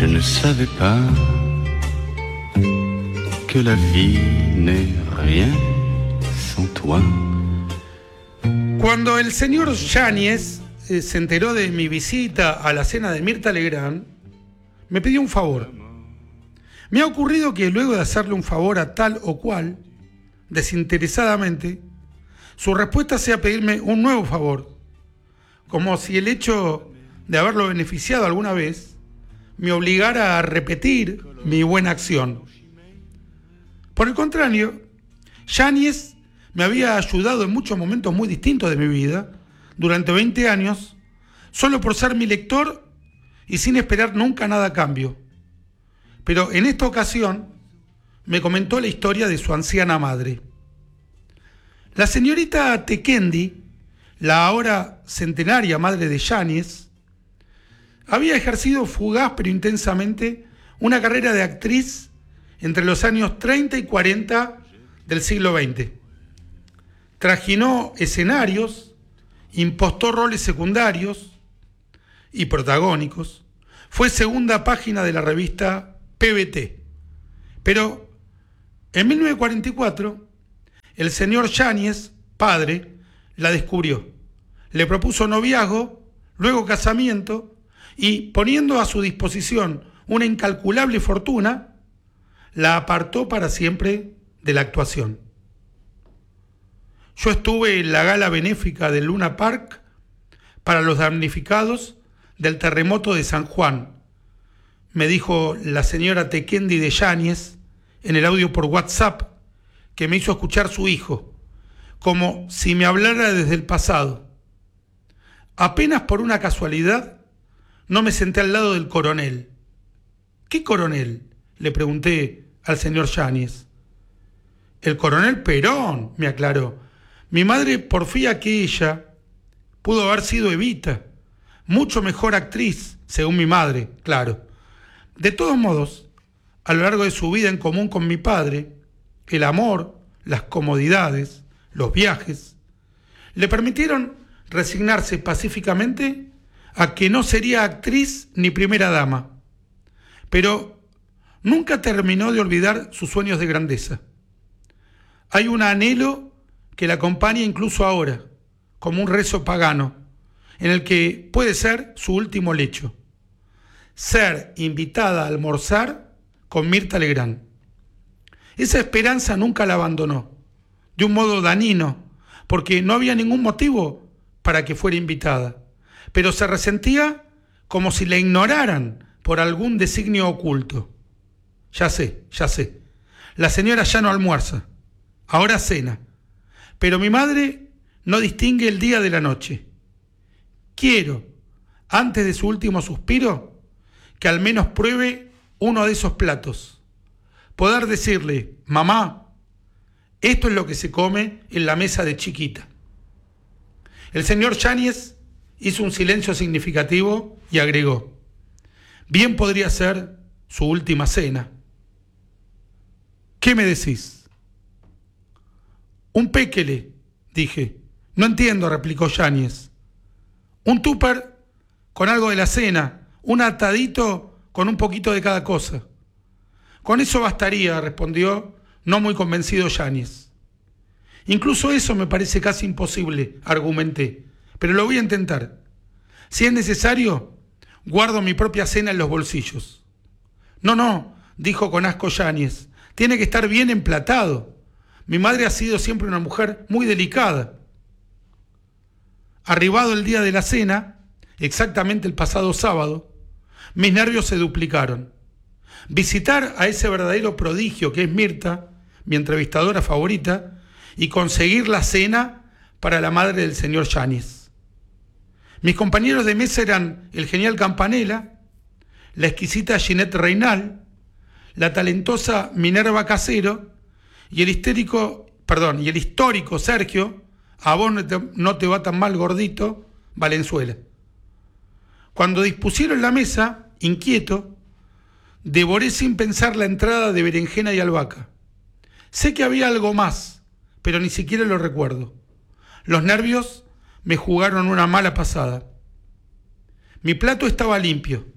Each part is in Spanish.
Je ne savais pas que la vie n'est rien sans toi. Cuando el señor Yáñez se enteró de mi visita a la cena de Mirta Legrand, me pidió un favor. Me ha ocurrido que luego de hacerle un favor a tal o cual, desinteresadamente, su respuesta sea pedirme un nuevo favor, como si el hecho de haberlo beneficiado alguna vez me obligara a repetir mi buena acción. Por el contrario, Yáñez me había ayudado en muchos momentos muy distintos de mi vida, durante 20 años, solo por ser mi lector y sin esperar nunca nada a cambio. Pero en esta ocasión me comentó la historia de su anciana madre. La señorita Tequendi, la ahora centenaria madre de Yáñez, había ejercido fugaz pero intensamente una carrera de actriz entre los años 30 y 40 del siglo XX. Trajinó escenarios, impostó roles secundarios y protagónicos. Fue segunda página de la revista PBT. Pero en 1944, el señor Yáñez, padre, la descubrió. Le propuso noviazgo, luego casamiento, y poniendo a su disposición una incalculable fortuna, la apartó para siempre de la actuación. Yo estuve en la gala benéfica del Luna Park para los damnificados del terremoto de San Juan, me dijo la señora Tequendi de Yáñez en el audio por WhatsApp que me hizo escuchar su hijo, como si me hablara desde el pasado. Apenas por una casualidad no me senté al lado del coronel. ¿Qué coronel?, le pregunté al señor Yáñez. El coronel Perón, me aclaró. Mi madre porfía que ella pudo haber sido Evita, mucho mejor actriz, según mi madre, claro. De todos modos, a lo largo de su vida en común con mi padre, el amor, las comodidades, los viajes, le permitieron resignarse pacíficamente a que no sería actriz ni primera dama, pero nunca terminó de olvidar sus sueños de grandeza. Hay un anhelo que la acompaña incluso ahora, como un rezo pagano, en el que puede ser su último lecho: ser invitada a almorzar con Mirta Legrand. Esa esperanza nunca la abandonó, de un modo dañino, porque no había ningún motivo para que fuera invitada, pero se resentía como si la ignoraran por algún designio oculto. Ya sé, la señora ya no almuerza, ahora cena, pero mi madre no distingue el día de la noche. Quiero, antes de su último suspiro, que al menos pruebe uno de esos platos. Poder decirle: mamá, esto es lo que se come en la mesa de chiquita. El señor Yáñez hizo un silencio significativo y agregó: bien podría ser su última cena. ¿Qué me decís? Un péquele, dije. No entiendo, replicó Yáñez. Un tupper con algo de la cena, un atadito con un poquito de cada cosa. Con eso bastaría, respondió, no muy convencido Yáñez. Incluso eso me parece casi imposible, argumenté, pero lo voy a intentar. Si es necesario, guardo mi propia cena en los bolsillos. No, dijo con asco Yáñez, tiene que estar bien emplatado. Mi madre ha sido siempre una mujer muy delicada. Arribado el día de la cena, exactamente el pasado sábado, mis nervios se duplicaron. Visitar a ese verdadero prodigio que es Mirta, mi entrevistadora favorita, y conseguir la cena para la madre del señor Yáñez. Mis compañeros de mesa eran el genial Campanella, la exquisita Ginette Reinal, la talentosa Minerva Casero y el histórico Sergio, a vos no te va tan mal gordito, Valenzuela. Cuando dispusieron la mesa, inquieto, devoré sin pensar la entrada de berenjena y albahaca. Sé que había algo más, pero ni siquiera lo recuerdo. Los nervios me jugaron una mala pasada. Mi plato estaba limpio.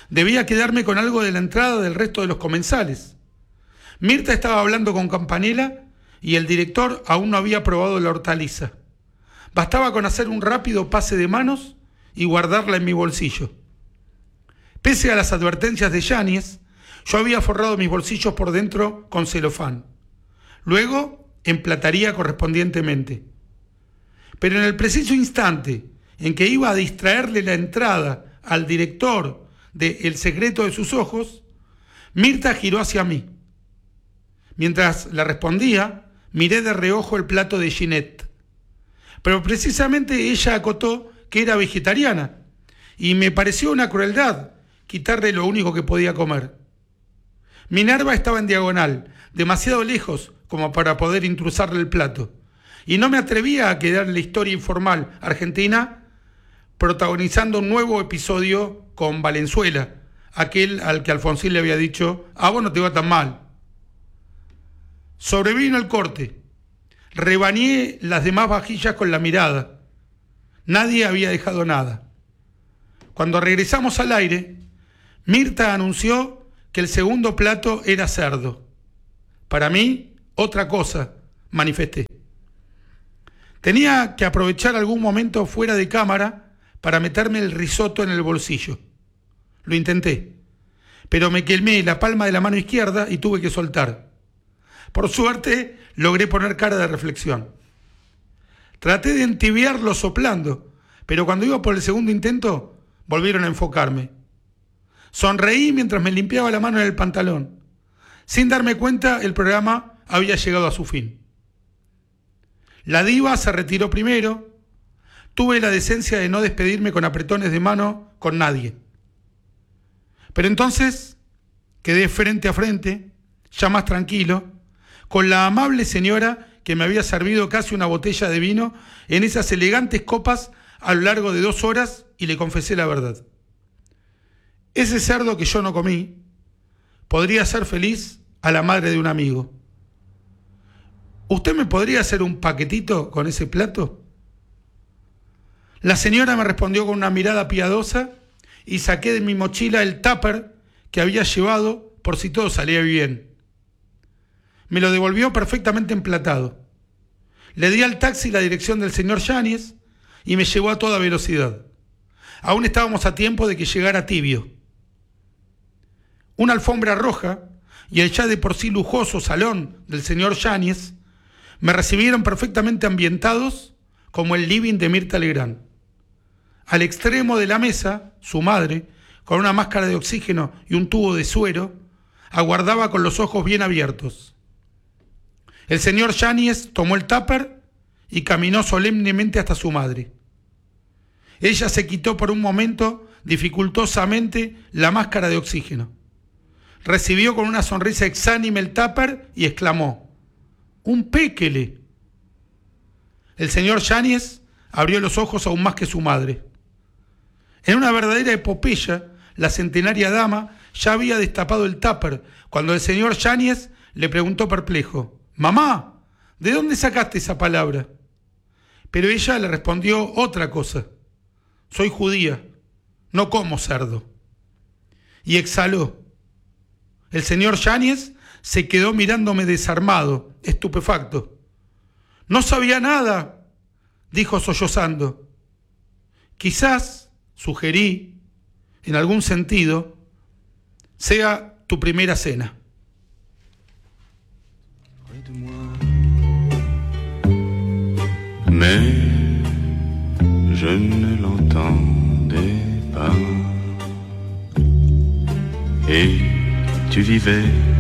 Debía quedarme con algo de la entrada del resto de los comensales. Mirta estaba hablando con Campanella y el director aún no había probado la hortaliza. Bastaba con hacer un rápido pase de manos y guardarla en mi bolsillo. Pese a las advertencias de Yáñez, yo había forrado mis bolsillos por dentro con celofán. Luego emplataría correspondientemente. Pero en el preciso instante en que iba a distraerle la entrada al director de El secreto de sus ojos, Mirta giró hacia mí. Mientras la respondía, miré de reojo el plato de Ginette. Pero precisamente ella acotó que era vegetariana y me pareció una crueldad quitarle lo único que podía comer. Minerva estaba en diagonal, demasiado lejos como para poder intrusarle el plato, y no me atrevía a quedar en la historia informal argentina protagonizando un nuevo episodio con Valenzuela, aquel al que Alfonsín le había dicho: "A vos no te va tan mal". Sobrevino el corte. Rebañé las demás vajillas con la mirada. Nadie había dejado nada. Cuando regresamos al aire, Mirta anunció que el segundo plato era cerdo. Para mí, otra cosa, manifesté. Tenía que aprovechar algún momento fuera de cámara para meterme el risotto en el bolsillo. Lo intenté, pero me quemé la palma de la mano izquierda y tuve que soltar. Por suerte, logré poner cara de reflexión. Traté de entibiarlo soplando, pero cuando iba por el segundo intento, volvieron a enfocarme. Sonreí mientras me limpiaba la mano en el pantalón. Sin darme cuenta, el programa había llegado a su fin. La diva se retiró primero. Tuve la decencia de no despedirme con apretones de mano con nadie. Pero entonces quedé frente a frente, ya más tranquilo, con la amable señora que me había servido casi una botella de vino en esas elegantes copas a lo largo de 2 horas, y le confesé la verdad. Ese cerdo que yo no comí podría hacer feliz a la madre de un amigo. ¿Usted me podría hacer un paquetito con ese plato? La señora me respondió con una mirada piadosa y saqué de mi mochila el tupper que había llevado por si todo salía bien. Me lo devolvió perfectamente emplatado. Le di al taxi la dirección del señor Yáñez y me llevó a toda velocidad. Aún estábamos a tiempo de que llegara tibio. Una alfombra roja y el ya de por sí lujoso salón del señor Yáñez me recibieron perfectamente ambientados como el living de Mirta Legrand. Al extremo de la mesa, su madre, con una máscara de oxígeno y un tubo de suero, aguardaba con los ojos bien abiertos. El señor Yáñez tomó el tupper y caminó solemnemente hasta su madre. Ella se quitó por un momento dificultosamente la máscara de oxígeno. Recibió con una sonrisa exánime el tupper y exclamó: ¡un péquele! El señor Yáñez abrió los ojos aún más que su madre. En una verdadera epopeya, la centenaria dama ya había destapado el tupper cuando el señor Yáñez le preguntó perplejo: «Mamá, ¿de dónde sacaste esa palabra?». Pero ella le respondió otra cosa: «Soy judía, no como cerdo». Y exhaló. El señor Yáñez se quedó mirándome desarmado, estupefacto. «No sabía nada», dijo sollozando. «Quizás», sugerí, en algún sentido, «sea tu primera cena». Mais je ne l'entendais pas. Et tu vivais